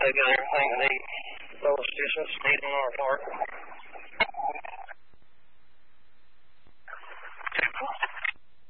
taking everything to need. Those distance need on our part.